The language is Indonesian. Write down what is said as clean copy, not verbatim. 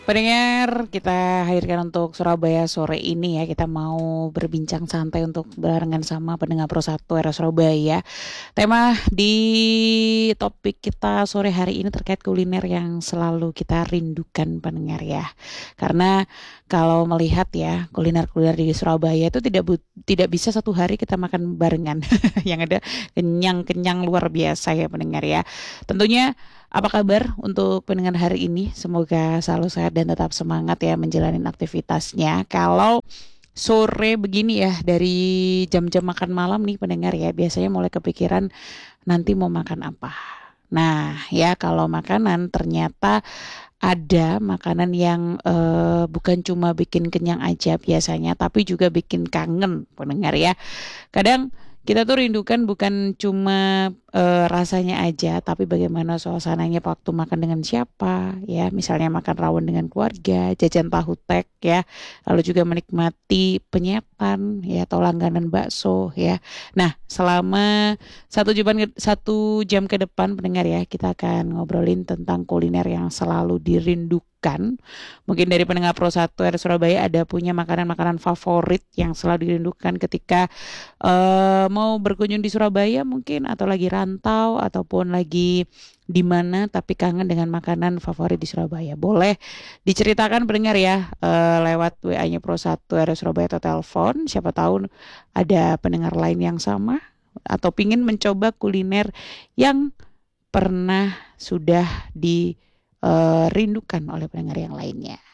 Pendengar, kita hadirkan untuk Surabaya sore ini ya. Kita mau berbincang santai untuk barengan sama pendengar Pro 1 era Surabaya. Tema di topik kita sore hari ini terkait kuliner yang selalu kita rindukan pendengar ya. Karena kalau melihat ya, kuliner-kuliner di Surabaya itu tidak bisa satu hari kita makan barengan. Yang ada kenyang-kenyang luar biasa ya pendengar ya. Tentunya apa kabar untuk pendengar hari ini? Semoga selalu sehat dan tetap semangat ya menjalani aktivitasnya. Kalau sore begini ya dari jam-jam makan malam nih pendengar ya, biasanya mulai kepikiran nanti mau makan apa. Nah ya kalau makanan ternyata ada makanan yang bukan cuma bikin kenyang aja biasanya, tapi juga bikin kangen pendengar ya. Kadang kita tuh rindukan bukan cuma rasanya aja, tapi bagaimana suasananya waktu makan dengan siapa, ya. Misalnya makan rawon dengan keluarga, jajan tahu tek, ya. Lalu juga menikmati penyetan, ya, atau langganan bakso, ya. Nah, selama satu jam ke depan, pendengar ya, kita akan ngobrolin tentang kuliner yang selalu dirindukan. Mungkin dari pendengar Pro 1 R Surabaya ada punya makanan-makanan favorit yang selalu dirindukan ketika mau berkunjung di Surabaya mungkin atau lagi rantau ataupun lagi di mana tapi kangen dengan makanan favorit di Surabaya. Boleh diceritakan pendengar ya lewat WA-nya Pro 1 RS Surabaya atau telepon. Siapa tahu ada pendengar lain yang sama atau pingin mencoba kuliner yang pernah sudah dirindukan oleh pendengar yang lainnya.